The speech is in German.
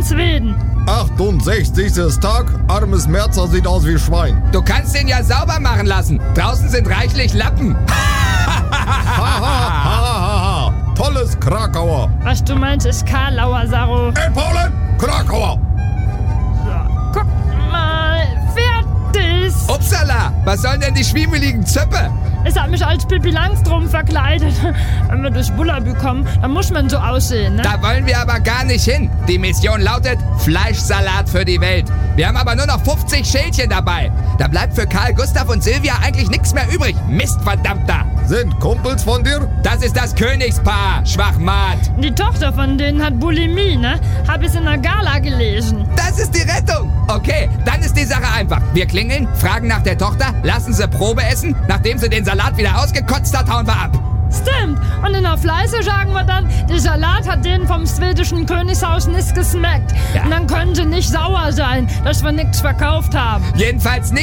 Schweden. 68. Tag, armes Merzer sieht aus wie Schwein. Du kannst den ja sauber machen lassen. Draußen sind reichlich Lappen. Ha. Tolles Krakauer. Was du meinst, ist Karlauer, Saro. In Polen, Krakauer. So, guck mal, fertig. Upsala, was sollen denn die schwiemeligen Zöpfe? Ich hab mich als Pippi Langstrumpf verkleidet. Wenn wir durch Bullabü kommen, dann muss man so aussehen, ne? Da wollen wir aber gar nicht hin. Die Mission lautet Fleischsalat für die Welt. Wir haben aber nur noch 50 Schälchen dabei. Da bleibt für Karl, Gustav und Silvia eigentlich nichts mehr übrig. Mist, verdammter. Sind Kumpels von dir? Das ist das Königspaar, Schwachmat. Die Tochter von denen hat Bulimie, ne? Hab ich in der Gala gelesen. Das ist die Rettung. Okay, dann ist die Sache einfach. Wir klingeln, fragen nach der Tochter, lassen sie Probe essen. Nachdem sie den Salat wieder ausgekotzt hat, hauen wir ab. Stimmt. Und in der Fleiße sagen wir dann, der Salat hat denen vom schwedischen Königshaus nicht geschmeckt. Ja. Und dann können sie nicht sauer sein, dass wir nichts verkauft haben. Jedenfalls nicht